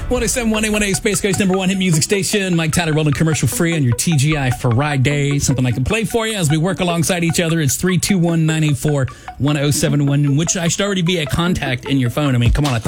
107.1 Space Coast number one hit music station. Mike Tyler rolling commercial free on your TGI Friday. Something I can play for you as we work alongside each other. It's 321-984-1071, which I should already be a contact in your phone. I mean, come on, I thought